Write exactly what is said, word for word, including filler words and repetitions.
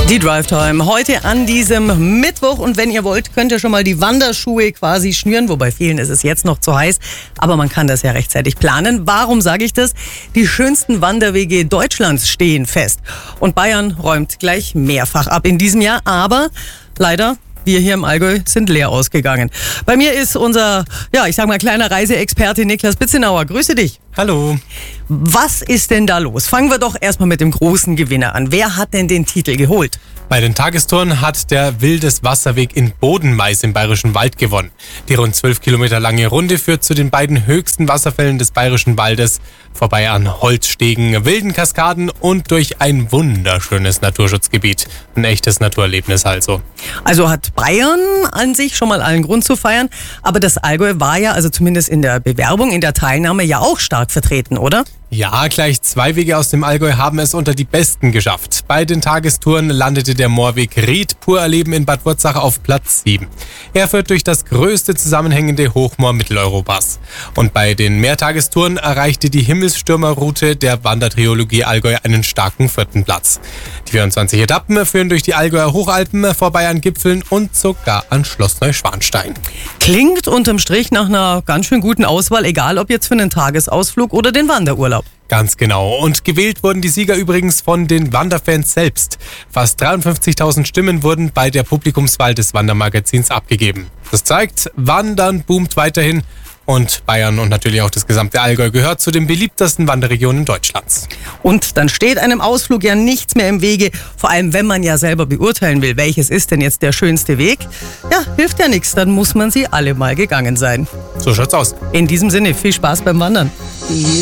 Die Drive Time heute an diesem Mittwoch, und wenn ihr wollt, könnt ihr schon mal die Wanderschuhe quasi schnüren, wobei vielen ist es jetzt noch zu heiß, aber man kann das ja rechtzeitig planen. Warum sage ich das? Die schönsten Wanderwege Deutschlands stehen fest und Bayern räumt gleich mehrfach ab in diesem Jahr, aber leider, wir hier im Allgäu sind leer ausgegangen. Bei mir ist unser, ja, ich sag mal, kleiner Reiseexperte Niklas Bitzenauer. Grüße dich. Hallo. Was ist denn da los? Fangen wir doch erstmal mit dem großen Gewinner an. Wer hat denn den Titel geholt? Bei den Tagestouren hat der Wildes Wasserweg in Bodenmais im Bayerischen Wald gewonnen. Die rund zwölf Kilometer lange Runde führt zu den beiden höchsten Wasserfällen des Bayerischen Waldes, vorbei an Holzstegen, wilden Kaskaden und durch ein wunderschönes Naturschutzgebiet. Ein echtes Naturerlebnis also. Also hat Bayern an sich schon mal allen Grund zu feiern, aber das Allgäu war ja, also zumindest in der Bewerbung, in der Teilnahme ja auch stark vertreten, oder? Ja, gleich zwei Wege aus dem Allgäu haben es unter die Besten geschafft. Bei den Tagestouren landete der Moorweg Ried pur erleben in Bad Wurzach auf Platz sieben. Er führt durch das größte zusammenhängende Hochmoor Mitteleuropas. Und bei den Mehrtagestouren erreichte die Himmelsstürmerroute der Wandertriologie Allgäu einen starken vierten Platz. Die vierundzwanzig Etappen führen durch die Allgäuer Hochalpen, vorbei an Gipfeln und sogar an Schloss Neuschwanstein. Klingt unterm Strich nach einer ganz schön guten Auswahl, egal ob jetzt für einen Tagesausflug oder den Wanderurlaub. Ganz genau. Und gewählt wurden die Sieger übrigens von den Wanderfans selbst. Fast dreiundfünfzigtausend Stimmen wurden bei der Publikumswahl des Wandermagazins abgegeben. Das zeigt, Wandern boomt weiterhin und Bayern und natürlich auch das gesamte Allgäu gehört zu den beliebtesten Wanderregionen Deutschlands. Und dann steht einem Ausflug ja nichts mehr im Wege, vor allem wenn man ja selber beurteilen will, welches ist denn jetzt der schönste Weg. Ja, hilft ja nichts, dann muss man sie alle mal gegangen sein. So schaut's aus. In diesem Sinne, viel Spaß beim Wandern.